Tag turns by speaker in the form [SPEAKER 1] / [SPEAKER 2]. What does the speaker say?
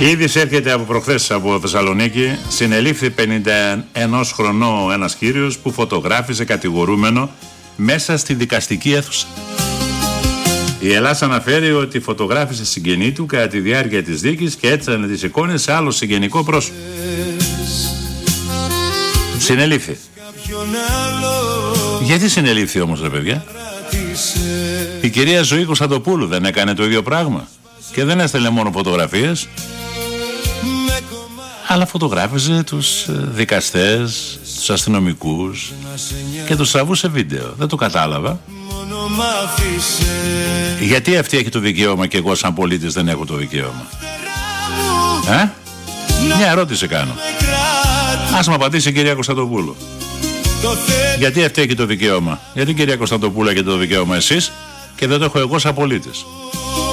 [SPEAKER 1] Η είδηση έρχεται από προχθές από Θεσσαλονίκη. Συνελήφθη 51 χρονών ένας κύριος που φωτογράφησε κατηγορούμενο μέσα στη δικαστική αίθουσα. Η Ελλάς αναφέρει ότι φωτογράφησε συγγενή του κατά τη διάρκεια της δίκης και έτσανε τις εικόνες σε άλλο συγγενικό πρόσωπο. Συνελήφθη. Γιατί συνελήφθη όμως, ρε παιδιά? Η κυρία Ζωή Κωνσταντοπούλου δεν έκανε το ίδιο πράγμα και δεν έστελνε μόνο φωτογραφίες, αλλά φωτογράφιζε τους δικαστές, τους αστυνομικούς και τους τραβούσε βίντεο. Δεν το κατάλαβα. Γιατί αυτή έχει το δικαίωμα και εγώ σαν πολίτης δεν έχω το δικαίωμα? Μια ερώτηση κάνω. Ας μου απαντήσει η κυρία Κωνσταντοπούλου. Γιατί αυτή έχει το δικαίωμα? Γιατί η κυρία Κωνσταντοπούλου έχει το δικαίωμα εσείς και δεν το έχω εγώ σαν πολίτης?